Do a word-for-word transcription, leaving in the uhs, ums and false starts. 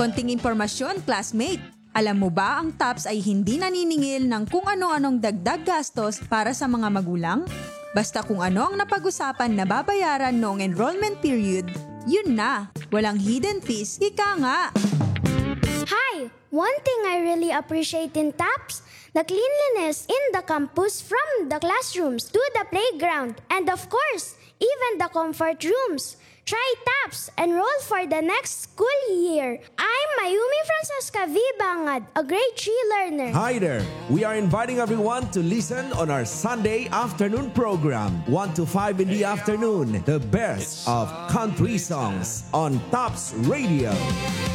Konting impormasyon, classmate. Alam mo ba ang TOPS ay hindi naniningil ng kung ano-anong dagdag gastos para sa mga magulang? Basta kung ano ang napag-usapan na babayaran noong enrollment period, yun na. Walang hidden fees, ika nga. Hi! One thing I really appreciate in TOPS, the cleanliness in the campus from the classrooms to the playground, and of course, even the comfort rooms. Try TOPS, enroll for the next school year. I'm Mayumi Francesca V. Bangad, a grade three learner. Hi there! We are inviting everyone to listen on our Sunday afternoon program, one to five in the afternoon, the best of country songs on TOPS Radio.